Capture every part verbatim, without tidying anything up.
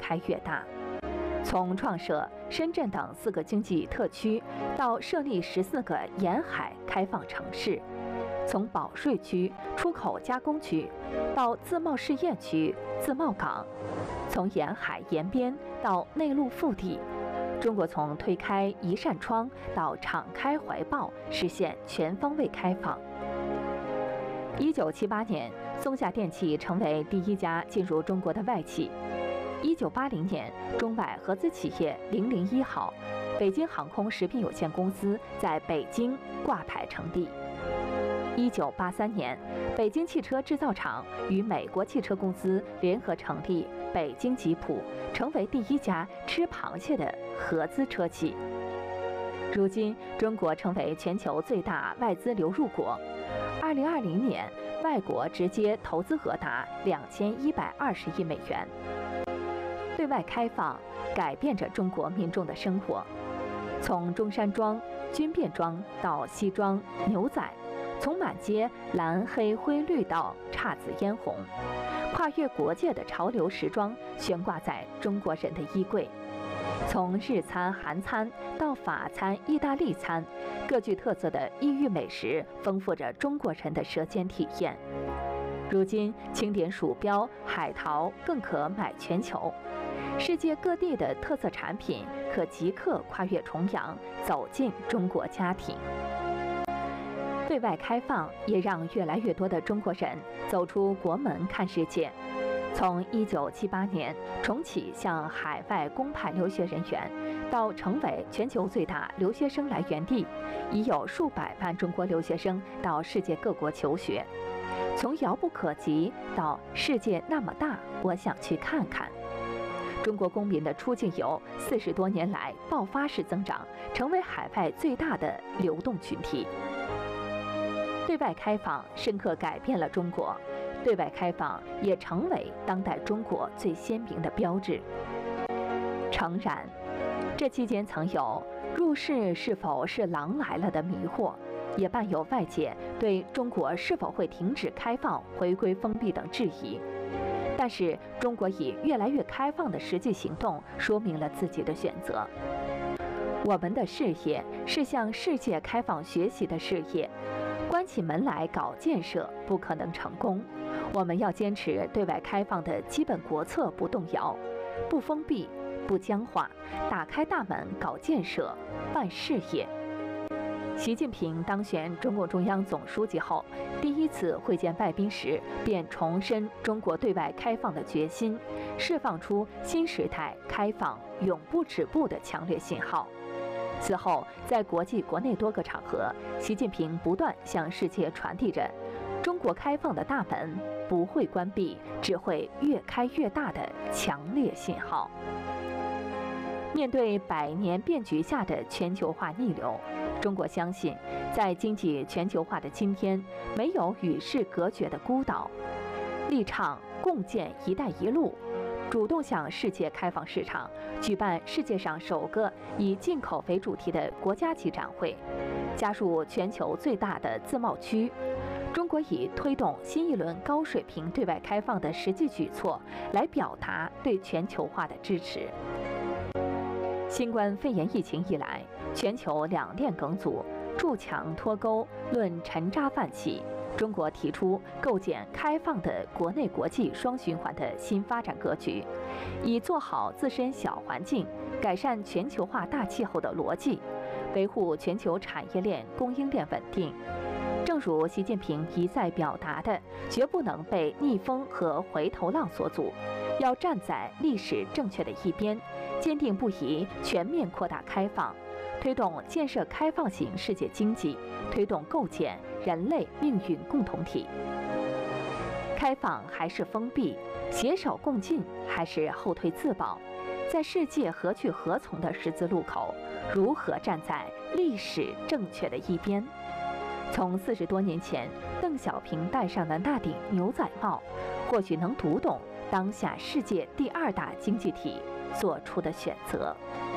开越大。从创设深圳等四个经济特区，到设立十四个沿海开放城市，从保税区、出口加工区到自贸试验区、自贸港，从沿海沿边到内陆腹地，中国从推开一扇窗到敞开怀抱，实现全方位开放。一九七八年，松下电器成为第一家进入中国的外企。一九八零年，中外合资企业零零一号北京航空食品有限公司在北京挂牌成立。一九八三年，北京汽车制造厂与美国汽车公司联合成立北京吉普，成为第一家吃螃蟹的合资车企。如今，中国成为全球最大外资流入国。二零二零年，外国直接投资额达两千一百二十亿美元。对外开放改变着中国民众的生活，从中山装、军便装到西装、牛仔，从满街蓝黑灰绿到姹紫嫣红，跨越国界的潮流时装悬挂在中国人的衣柜。从日餐、韩餐到法餐、意大利餐，各具特色的异域美食丰富着中国人的舌尖体验。如今，清点鼠标、海淘更可买全球。世界各地的特色产品可即刻跨越重洋，走进中国家庭。对外开放也让越来越多的中国人走出国门看世界。从一九七八年重启向海外公派留学人员，到成为全球最大留学生来源地，已有数百万中国留学生到世界各国求学。从遥不可及到世界那么大，我想去看看。中国公民的出境游四十多年来爆发式增长，成为海外最大的流动群体。对外开放深刻改变了中国，对外开放也成为当代中国最鲜明的标志。诚然，这期间曾有入世是否是狼来了的迷惑，也伴有外界对中国是否会停止开放、回归封闭等质疑。但是，中国以越来越开放的实际行动说明了自己的选择。我们的事业是向世界开放学习的事业，关起门来搞建设不可能成功。我们要坚持对外开放的基本国策不动摇，不封闭、不僵化，打开大门搞建设、办事业。习近平当选中共中央总书记后，第一次会见外宾时，便重申中国对外开放的决心，释放出新时代开放永不止步的强烈信号。此后，在国际国内多个场合，习近平不断向世界传递着中国开放的大门不会关闭，只会越开越大的强烈信号。面对百年变局下的全球化逆流，中国相信，在经济全球化的今天，没有与世隔绝的孤岛，力倡共建“一带一路”，主动向世界开放市场，举办世界上首个以进口为主题的国家级展会，加入全球最大的自贸区。中国以推动新一轮高水平对外开放的实际举措，来表达对全球化的支持。新冠肺炎疫情以来，全球两链梗阻，筑墙脱钩，论沉渣泛起。中国提出构建开放的国内国际双循环的新发展格局，以做好自身小环境、改善全球化大气候的逻辑，维护全球产业链供应链稳定。正如习近平一再表达的，绝不能被逆风和回头浪所阻，要站在历史正确的一边，坚定不移全面扩大开放，推动建设开放型世界经济，推动构建人类命运共同体。开放还是封闭，携手共进还是后退自保，在世界何去何从的十字路口，如何站在历史正确的一边？从四十多年前邓小平戴上的那顶牛仔帽，或许能读懂当下世界第二大经济体做出的选择。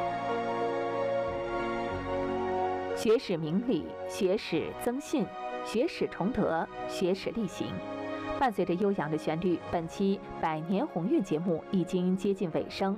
学史明理，学史增信，学史崇德，学史力行。伴随着悠扬的旋律，本期百年鸿运节目已经接近尾声。